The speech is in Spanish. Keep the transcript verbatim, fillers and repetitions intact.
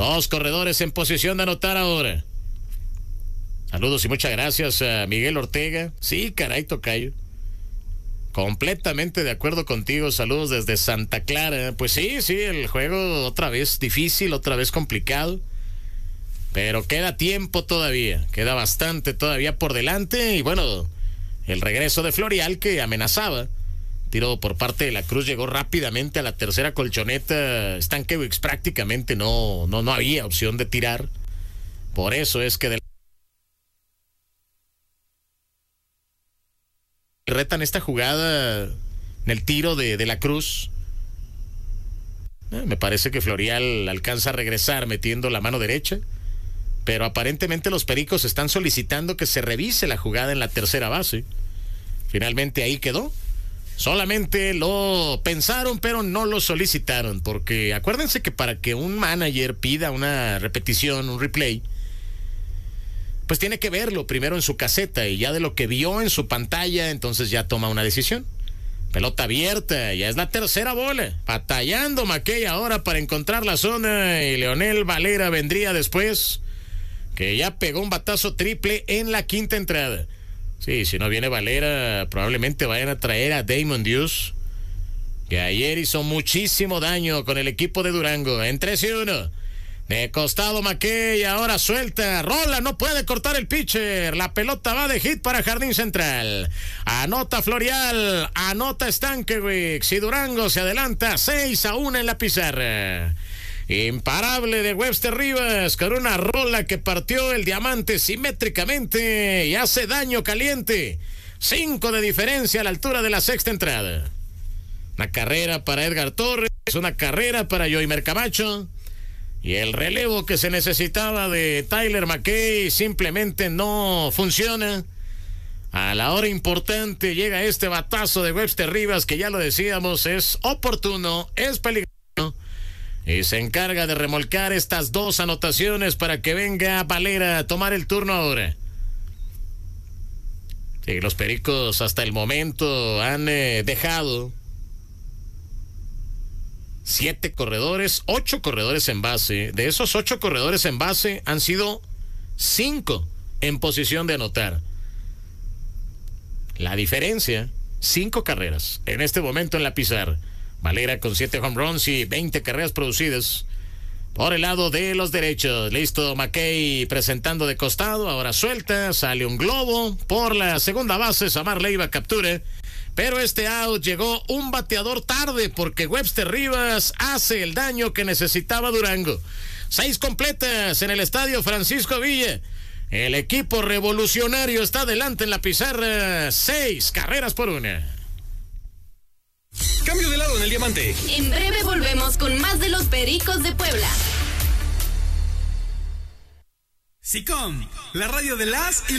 Dos corredores en posición de anotar ahora. Saludos y muchas gracias a Miguel Ortega. Sí, caray, tocayo. Completamente de acuerdo contigo. Saludos desde Santa Clara. Pues sí, sí, el juego otra vez difícil, otra vez complicado. Pero queda tiempo todavía. Queda bastante todavía por delante. Y bueno, el regreso de Florial que amenazaba. Tiro por parte de la Cruz llegó rápidamente a la tercera colchoneta. Stankiewicz prácticamente no, no, no había opción de tirar. Por eso es que de retan esta jugada en el tiro de, de la Cruz. Eh, me parece que Florial alcanza a regresar metiendo la mano derecha. Pero aparentemente los Pericos están solicitando que se revise la jugada en la tercera base. Finalmente ahí quedó. Solamente lo pensaron, pero no lo solicitaron, porque acuérdense que para que un manager pida una repetición, un replay, pues tiene que verlo primero en su caseta y ya de lo que vio en su pantalla, entonces ya toma una decisión. Pelota abierta, ya es la tercera bola. Batallando McKay ahora para encontrar la zona y Leonel Valera vendría después, que ya pegó un batazo triple en la quinta entrada. Sí, si no viene Valera, probablemente vayan a traer a Damon Deuce, que ayer hizo muchísimo daño con el equipo de Durango. En tres y uno. De costado McKay, ahora suelta. Rola, no puede cortar el pitcher. La pelota va de hit para Jardín Central. Anota Florial, anota Stankiewicz. Y Durango se adelanta seis a uno en la pizarra. Imparable de Webster Rivas con una rola que partió el diamante simétricamente y hace daño caliente. Cinco de diferencia a la altura de la sexta entrada. Una carrera para Edgar Torres, una carrera para Yoimer Camacho. Y el relevo que se necesitaba de Tyler McKay simplemente no funciona. A la hora importante llega este batazo de Webster Rivas que ya lo decíamos, es oportuno, es peligroso. Y se encarga de remolcar estas dos anotaciones para que venga Valera a tomar el turno ahora. Sí, los Pericos hasta el momento han eh, dejado siete corredores, ocho corredores en base. De esos ocho corredores en base han sido cinco en posición de anotar. La diferencia, cinco carreras en este momento en la pizarra. Valera con siete home runs y veinte carreras producidas. Por el lado de los derechos, listo McKay presentando de costado, ahora suelta, sale un globo por la segunda base, Samar Leiva captura, pero este out llegó un bateador tarde porque Webster Rivas hace el daño que necesitaba Durango. Seis completas en el estadio Francisco Villa. El equipo revolucionario está adelante en la pizarra, seis carreras por una. Cambio de lado en el diamante. En breve volvemos con más de los Pericos de Puebla. SICOM, la radio de las y